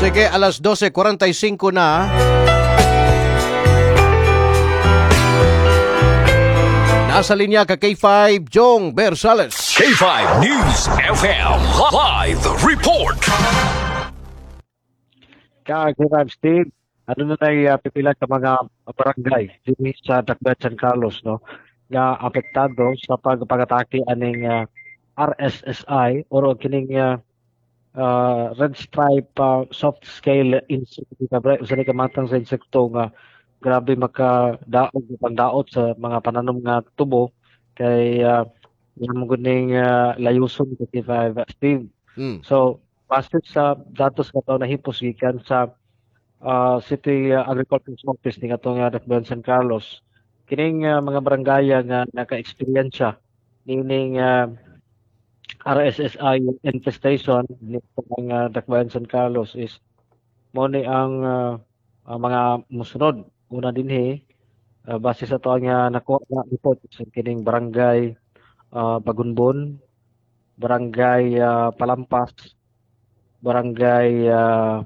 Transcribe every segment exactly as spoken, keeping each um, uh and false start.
Sige, alas dose forty-five na. Nasa linya ka K five, Jong Bersales. K five News F M Live Report. Kaya, K five Steve, ano na tayo uh, pipila ka mga barangay dito sa Dakbayan San Carlos, no? Nga apektado sa pag pag-atake aning uh, R S S I or kining uh, uh, red stripe uh, soft scale insect usa ni kamatang sa insekto nga grabe makadaog pangdaot sa mga pananom nga tubo kay uh, yung guning uh, layuson sa K five Steve. Mm. So base sa datos nga to nahipos gikan sa uh, City uh, Agricultural Office ni atong uh, Dakbayan San Carlos, kining uh, mga barangaya nga naka-experience nining uh, R S S I infestation ni mga Dakbayan San Carlos is mo ni ang uh, uh, mga musunod una dinhi uh, base sa to nga nakuha nga report sa kining barangay uh, Bagunbon, barangay uh, Palampas, barangay uh,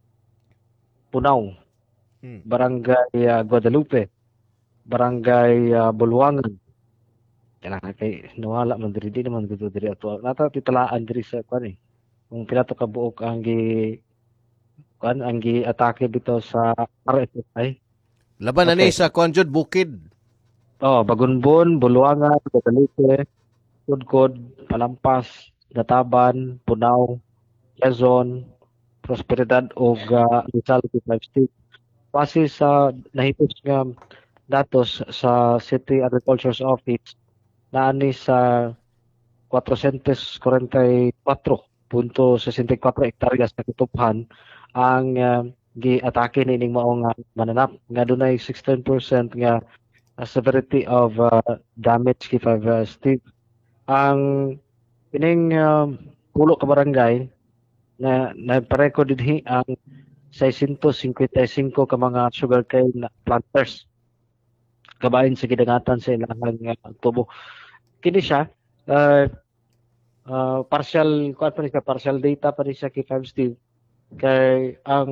Punaw, Hmm. barangay uh, Guadalupe, barangay uh, Bulwangan. Kailangan kay nawala man diri di naman gito diri ato. Nata titalaan diri sa kwan eh. Kung pila to ka buok ang gi kwan ang gi atake bitaw sa R S S I. Laban na Okay. ni sa Kwanjud Bukid. Oh, Bagunbon, Bulwangan, Guadalupe, Tudkod, Palampas, Databan, Punaw, Quezon, Prosperidad o uh, Rizal five State. Base sa nahipos nga datos sa City Agriculture's Office naani sa four forty-four punto sixty-four hektaryas na kituphan ang uh, gi-atake nining mao nga mananap nga dunay sixteen percent nga uh, severity of uh, damage K five uh, Steve. Ang ining uh, pulo ka barangay na nagparecord dinhi ang six fifty-five ka mga sugarcane planters kabahin sa gidangatan sa ilang uh, tubo. Kini siya uh, uh, partial kuan pa rin siya, partial data pa rin siya kay five Steve kay ang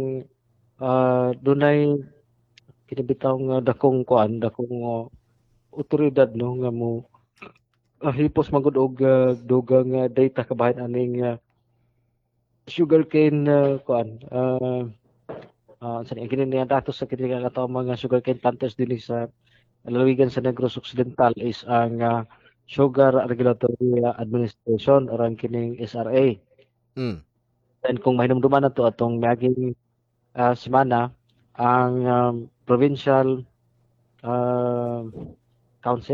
uh, dunay kinibitaw nga dakong kuan dakong uh, otoridad no nga mo uh, hipos magud og uh, dugang uh, data kabahin aning uh, sugarcane uh, kuan uh, uh, sa kini niya datos sa kini nga ato mga sugarcane planters dinhi sa lalawigan sa Negros Occidental is ang uh, Sugar Regulatory Administration or ang kining S R A. Mm. Then kung mahinumduman na to atong maging uh, semana ang um, provincial uh, council